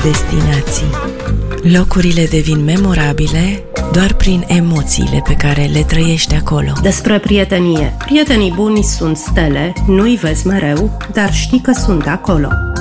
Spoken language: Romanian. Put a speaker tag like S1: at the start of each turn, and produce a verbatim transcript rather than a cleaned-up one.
S1: destinații. Locurile devin memorabile doar prin emoțiile pe care le trăiești acolo.
S2: Despre prietenie. Prietenii buni sunt stele, nu-i vezi mereu, dar știi că sunt acolo.